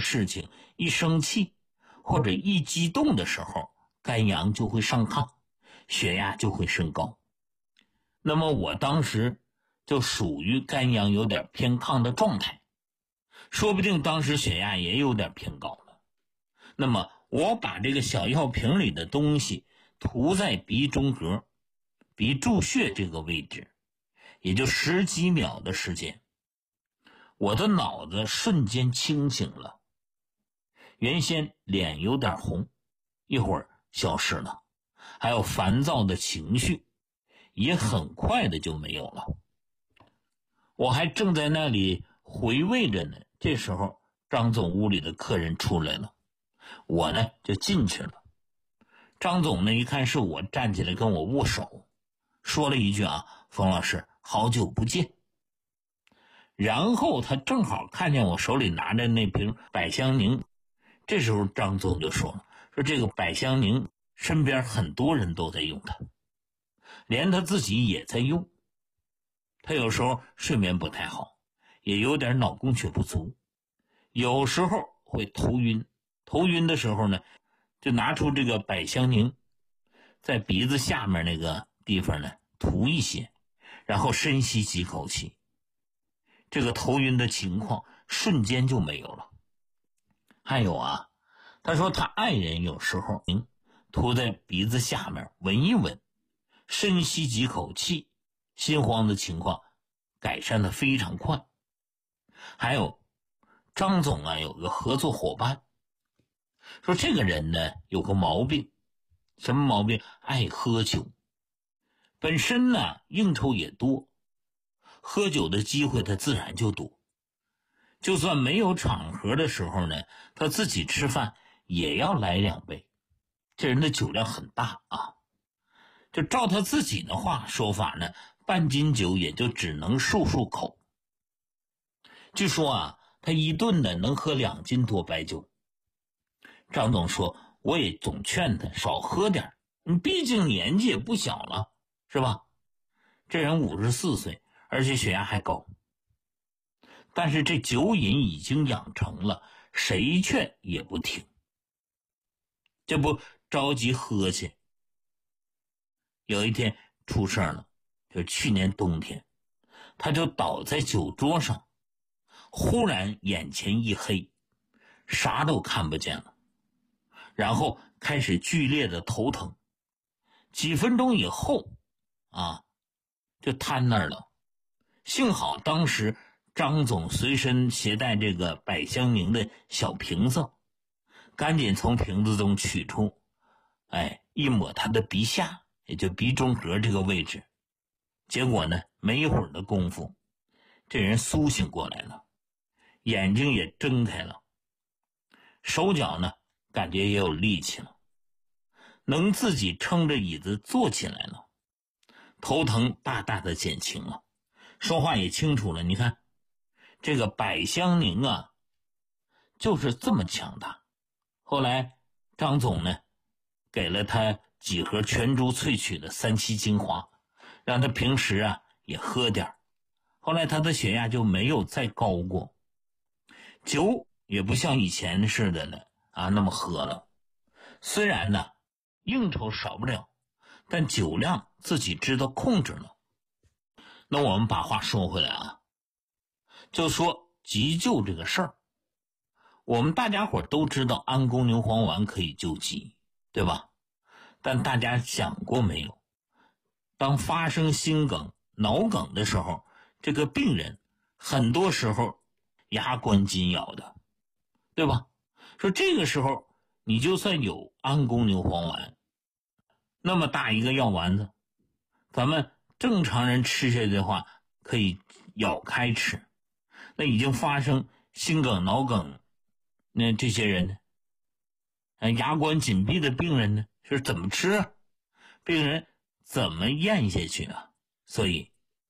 事情一生气或者一激动的时候，肝阳就会上亢，血压就会升高。那么我当时就属于肝阳有点偏亢的状态，说不定当时血压也有点偏高了。那么我把这个小药瓶里的东西涂在鼻中隔、鼻柱穴这个位置，也就10几秒的时间，我的脑子瞬间清醒了，原先脸有点红，一会儿消失了，还有烦躁的情绪也很快的就没有了。我还正在那里回味着呢，这时候张总屋里的客人出来了，我呢就进去了。张总呢一看是我，站起来跟我握手，说了一句冯老师好久不见。然后他正好看见我手里拿着那瓶百香凝，这时候张总就说了，说这个百香凝身边很多人都在用它，连他自己也在用。他有时候睡眠不太好，也有点脑供血不足，有时候会头晕，头晕的时候呢就拿出这个百香凝，在鼻子下面那个地方呢涂一些，然后深吸几口气，这个头晕的情况瞬间就没有了。还有他说他爱人有时候涂在鼻子下面闻一闻，深吸几口气，心慌的情况改善的非常快。还有张总有个合作伙伴，说这个人呢有个毛病，什么毛病？爱喝酒，本身呢应酬也多，喝酒的机会他自然就多，就算没有场合的时候呢，他自己吃饭也要来2杯，这人的酒量很大就照他自己的说法呢，半斤酒也就只能漱口。据说他一顿呢能喝2斤多白酒。张总说，我也总劝他少喝点，你毕竟年纪也不小了，是吧？这人54岁，而且血压还高，但是这酒瘾已经养成了，谁劝也不听，这不着急喝去。有一天出事了，就去年冬天，他就倒在酒桌上，忽然眼前一黑，啥都看不见了，然后开始剧烈的头疼，几分钟以后就瘫那儿了。幸好当时张总随身携带这个百香凝的小瓶子，赶紧从瓶子中取出，一抹他的鼻下，也就鼻中隔这个位置。结果呢，没一会儿的功夫，这人苏醒过来了，眼睛也睁开了，手脚呢感觉也有力气了，能自己撑着椅子坐起来了，头疼大大的减轻了，说话也清楚了。你看这个百香凝就是这么强大。后来张总呢给了他几盒全株萃取的3七精华，让他平时也喝点。后来他的血压就没有再高过，酒也不像以前似的呢那么喝了。虽然呢应酬少不了，但酒量自己知道控制了。那我们把话说回来就说急救这个事儿，我们大家伙都知道安宫牛黄丸可以救急，对吧？但大家想过没有，当发生心梗、脑梗的时候，这个病人很多时候牙关紧咬的，对吧？说这个时候你就算有安宫牛黄丸那么大一个药丸子，咱们正常人吃下去的话可以咬开吃，那已经发生心梗、脑梗，那这些人呢牙关紧闭的病人呢是怎么吃病人怎么咽下去所以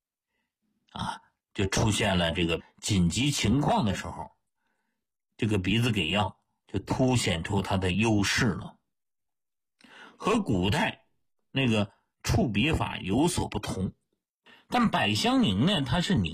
就出现了这个紧急情况的时候，这个鼻子给药就凸显出它的优势了。和古代那个触鼻法有所不同，但百香凝呢它是